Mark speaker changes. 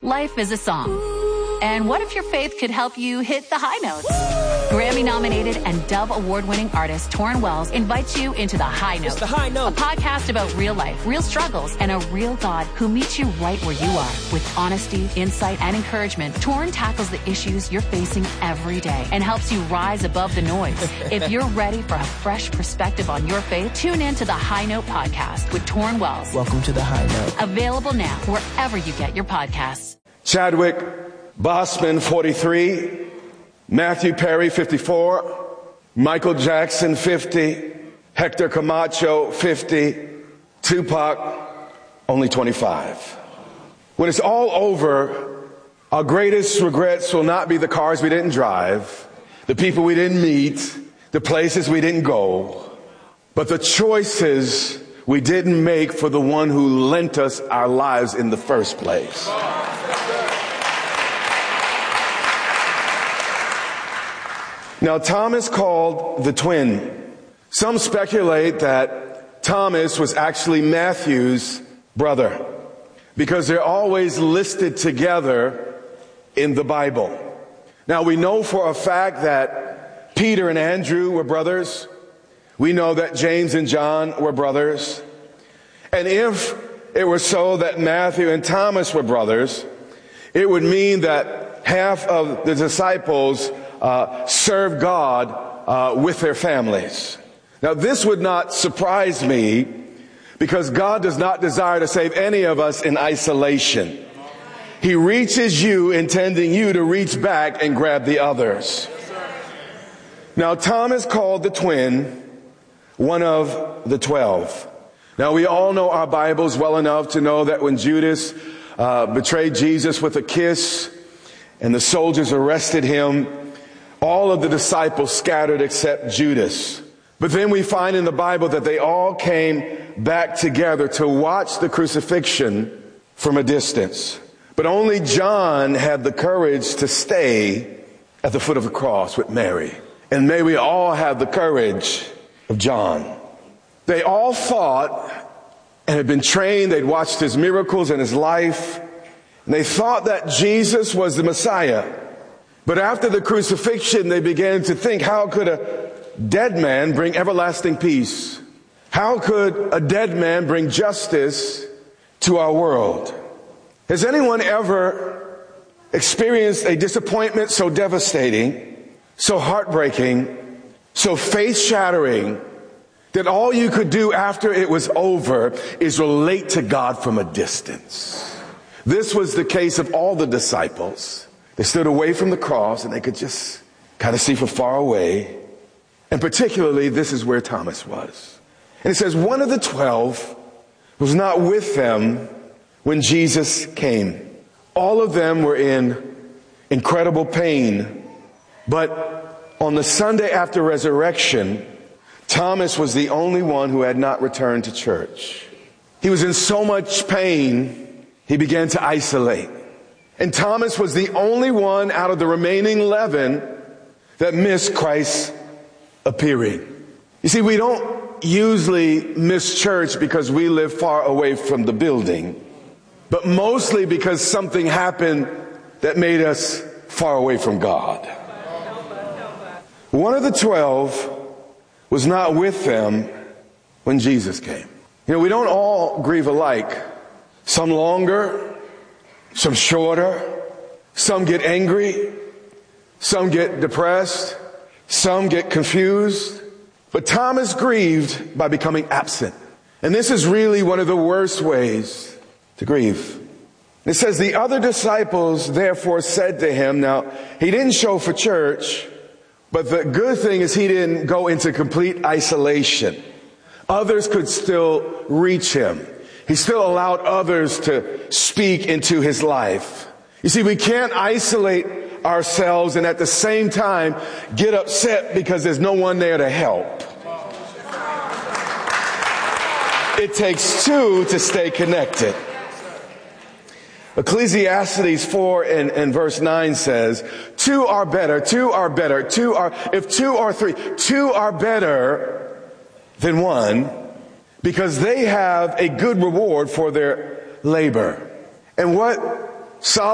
Speaker 1: Life is a song. And what if your faith could help you hit the high notes? Grammy-nominated and Dove Award-winning artist Torrin Wells invites you into The High Note.
Speaker 2: It's The High Note.
Speaker 1: A podcast about real life, real struggles, and a real God who meets you right where you are. With honesty, insight, and encouragement, Torrin tackles the issues you're facing every day and helps you rise above the noise. If you're ready for a fresh perspective on your faith, tune in to The High Note podcast with Torrin Wells.
Speaker 2: Welcome to The High Note.
Speaker 1: Available now wherever you get your podcasts.
Speaker 3: Chadwick Boseman, 43. Matthew Perry, 54. Michael Jackson, 50. Hector Camacho, 50. Tupac, only 25. When it's all over, our greatest regrets will not be the cars we didn't drive, the people we didn't meet, the places we didn't go, but the choices we didn't make for the one who lent us our lives in the first place. Now, Thomas called the twin. Some speculate that Thomas was actually Matthew's brother because they're always listed together in the Bible. Now, we know for a fact that Peter and Andrew were brothers. We know that James and John were brothers. And if it were so that Matthew and Thomas were brothers, it would mean that half of the disciples serve God with their families. Now, this would not surprise me because God does not desire to save any of us in isolation. He reaches you intending you to reach back and grab the others. Now, Thomas called the twin one of the 12. Now, we all know our Bibles well enough to know that when Judas betrayed Jesus with a kiss and the soldiers arrested him, all of the disciples scattered except Judas. But then we find in the Bible that they all came back together to watch the crucifixion from a distance. But only John had the courage to stay at the foot of the cross with Mary. And may we all have the courage of John. They all thought and had been trained. They'd watched his miracles and his life. And they thought that Jesus was the Messiah. But after the crucifixion, they began to think, how could a dead man bring everlasting peace? How could a dead man bring justice to our world? Has anyone ever experienced a disappointment so devastating, so heartbreaking, so faith-shattering, that all you could do after it was over is relate to God from a distance? This was the case of all the disciples. They stood away from the cross and they could just kind of see from far away. And particularly, this is where Thomas was. And it says, one of the 12 was not with them when Jesus came. All of them were in incredible pain. But on the Sunday after resurrection, Thomas was the only one who had not returned to church. He was in so much pain, he began to isolate. And Thomas was the only one out of the remaining 11 that missed Christ's appearing. You see, we don't usually miss church because we live far away from the building, but mostly because something happened that made us far away from God. One of the 12 was not with them when Jesus came. You know, we don't all grieve alike. Some longer, some shorter, some get angry, some get depressed, some get confused. But Thomas grieved by becoming absent. And this is really one of the worst ways to grieve. It says, the other disciples therefore said to him, now he didn't show for church, but the good thing is he didn't go into complete isolation. Others could still reach him. He still allowed others to speak into his life. You see, we can't isolate ourselves and at the same time get upset because there's no one there to help. It takes two to stay connected. Ecclesiastes 4 and verse 9 says, two are better, if two or three, two are better than one, because they have a good reward for their labor. And what Solomon